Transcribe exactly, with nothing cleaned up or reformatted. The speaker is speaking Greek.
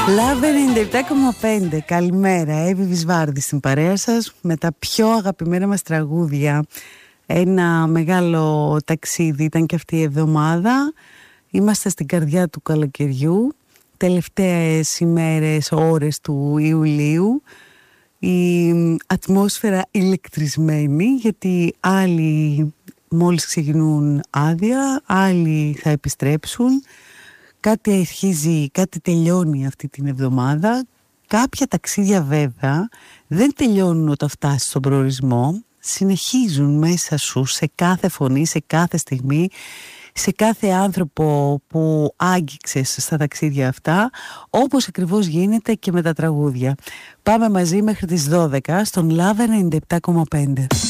Love ενενήντα επτά κόμμα πέντε. Καλημέρα, Εύη Βυσβάρδη στην παρέα σας με τα πιο αγαπημένα μας τραγούδια. Ένα μεγάλο ταξίδι ήταν και αυτή η εβδομάδα. Είμαστε στην καρδιά του καλοκαιριού, τελευταίες ημέρες, ώρες του Ιουλίου. Η ατμόσφαιρα ηλεκτρισμένη, γιατί άλλοι μόλις ξεκινούν άδεια, άλλοι θα επιστρέψουν. Κάτι αρχίζει, κάτι τελειώνει αυτή την εβδομάδα. Κάποια ταξίδια βέβαια δεν τελειώνουν όταν φτάσεις στον προορισμό. Συνεχίζουν μέσα σου, σε κάθε φωνή, σε κάθε στιγμή, σε κάθε άνθρωπο που άγγιξες στα ταξίδια αυτά, όπως ακριβώς γίνεται και με τα τραγούδια. Πάμε μαζί μέχρι τις δώδεκα στον Love ενενήντα επτά κόμμα πέντε.